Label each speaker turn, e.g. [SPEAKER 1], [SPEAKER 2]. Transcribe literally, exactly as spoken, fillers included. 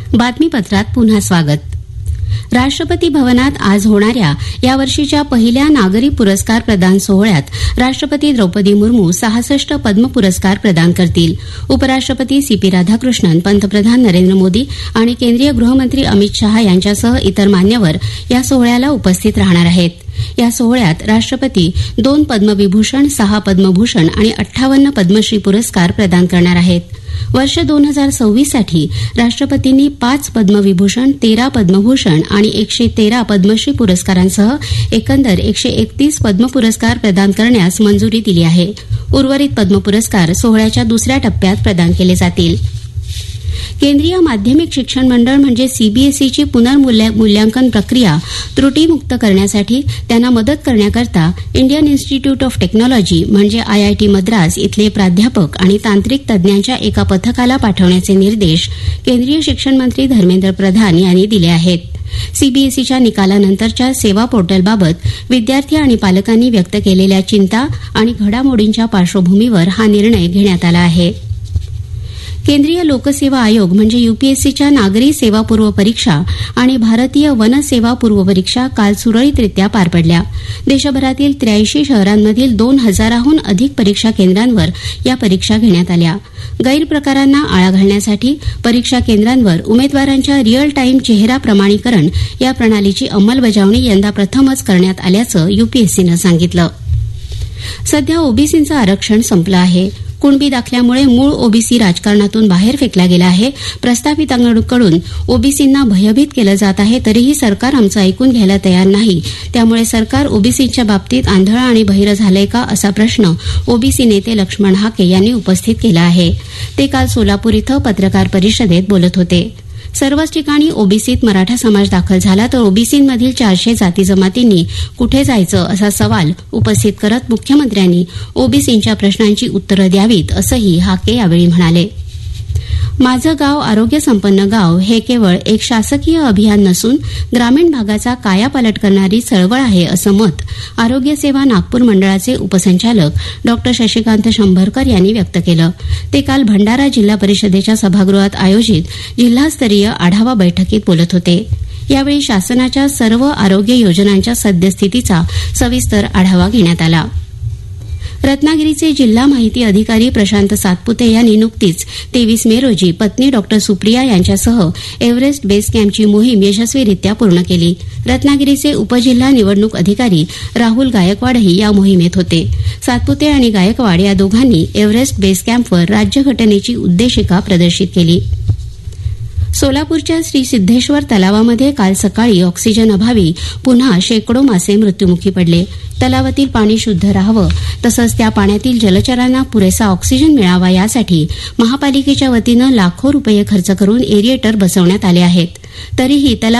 [SPEAKER 1] बातमीपत्रात पुन्हा स्वागत. राष्ट्रपती भवनात आज होणाऱ्या यावर्षीच्या पहिल्या नागरी पुरस्कार प्रदान सोहळ्यात राष्ट्रपती द्रौपदी मुर्मू सहासष्ट पद्म पुरस्कार प्रदान करतील. उपराष्ट्रपती सी पी राधाकृष्णन, पंतप्रधान नरेंद्र मोदी आणि केंद्रीय गृहमंत्री अमित शहा यांच्यासह इतर मान्यवर या सोहळ्याला उपस्थित राहणार आहेत. या सोहळ्यात राष्ट्रपती दोन पद्मविभूषण, सहा पद्मभूषण आणि अठ्ठावन्न पद्मश्री पुरस्कार प्रदान करणार आहेत. वर्ष दोन हजार सव्वीस साठी राष्ट्रपतींनी पाच पद्मविभूषण, तेरा पद्मभूषण आणि एकशे तेरा पद्मश्री पुरस्कारांसह एकंदर एकशे एकतीस पद्म पुरस्कार प्रदान करण्यास मंजुरी दिली आहे. उर्वरित पद्म पुरस्कार सोहळ्याच्या दुसऱ्या टप्प्यात प्रदान केले जातील. केंद्रीय माध्यमिक शिक्षण मंडळ म्हणजे सीबीएसईची पुनर्मूल्यांकन प्रक्रिया त्रुटीमुक्त करण्यासाठी त्यांना मदत करण्याकरता इंडियन इन्स्टिट्यूट ऑफ टेक्नॉलॉजी म्हणजे आयआयटी मद्रास इथले प्राध्यापक आणि तांत्रिक तज्ज्ञांच्या एका पथकाला पाठवण्याचे निर्देश केंद्रीय शिक्षण मंत्री धर्मेंद्र प्रधान यांनी दिले आहेत. सीबीएसईच्या निकालानंतरच्या सेवा पोर्टलबाबत विद्यार्थी आणि पालकांनी व्यक्त केलेल्या चिंता आणि घडामोडींच्या पार्श्वभूमीवर हा निर्णय घेण्यात आला आहे. केंद्रीय लोकसेवा आयोग म्हणजे यूपीएससीच्या नागरी सेवापूर्व परीक्षा आणि भारतीय वन सेवा पूर्व परीक्षा काल सुरळीतरित्या पार पडल्या. देशभरातील त्र्याऐंशी शहरांमधील दोन हजाराहून अधिक परीक्षा केंद्रांवर या परीक्षा घेण्यात आल्या. गैरप्रकारांना आळा घालण्यासाठी परीक्षा केंद्रांवर उमेदवारांच्या रिअल टाईम चेहरा प्रमाणीकरण या प्रणालीची अंमलबजावणी यंदा प्रथमच करण्यात आल्याचं यूपीएससीनं सांगितलं. सध्या ओबीसींचं आरक्षण संपलं आहे. कुणबी दाखल्यामुळे मूळ ओबीसी राजकारणातून बाहेर फेकला गेला आहे. प्रस्थापितांकडून ओबीसींना भयभीत केलं जात आहे, तरीही सरकार आमचं ऐकून घ्यायला तयार नाही. त्यामुळे सरकार ओबीसींच्या बाबतीत आंधळं आणि बहिरं झालंय का असा प्रश्न ओबीसी नेते लक्ष्मण हाके यांनी उपस्थित केला आहे. ते काल सोलापूर इथं पत्रकार परिषदेत बोलत होते. सर्वच ठिकाणी ओबीसीत मराठा समाज दाखल झाला तर ओबीसींमधील चारशे जाती जमातींनी कुठे जायचं असा सवाल उपस्थित करत मुख्यमंत्र्यांनी ओबीसींच्या प्रश्नांची उत्तरं द्यावीत असंही हाके यावेळी म्हणाले. माझं गाव आरोग्य संपन्न गाव हे केवळ एक शासकीय अभियान नसून ग्रामीण भागाचा कायापालट करणारी चळवळ आहे असं मत आरोग्य सेवा नागपूर मंडळाचे उपसंचालक डॉ शशिकांत शंभरकर यांनी व्यक्त केलं. ते काल भंडारा जिल्हा परिषदेच्या सभागृहात आयोजित जिल्हास्तरीय आढावा बैठकीत बोलत होते. यावेळी शासनाच्या सर्व आरोग्य योजनांच्या सद्यस्थितीचा सविस्तर आढावा घेण्यात आला. रत्नागिरीचे जिल्हा माहिती अधिकारी प्रशांत सातपुते यांनी नुकतीच तेवीस मे रोजी पत्नी डॉ सुप्रिया यांच्यासह एव्हरेस्ट बेस कॅम्पची मोहीम यशस्वीरित्या पूर्ण केली. रत्नागिरीचे उपजिल्हा निवडणूक अधिकारी राहुल गायकवाडही या मोहिमेत होते. सातपुते आणि गायकवाड या दोघांनी एव्हरेस्ट बेस कॅम्पवर राज्यघटनेची उद्देशिका प्रदर्शित केली. सोलापूरच्या श्री सिद्धेश्वर तलावामध्ये काल सकाळी ऑक्सिजन अभावी पुन्हा शेकडो मासे मृत्युमुखी पडले. तलावातील पाणी शुद्ध राहावं तसंच त्या पाण्यातील जलचरांना पुरेसा ऑक्सिजन मिळावा यासाठी महापालिकेच्या वतीनं लाखो रुपये खर्च करून एरिएटर बसवण्यात आले आहेत. तरीही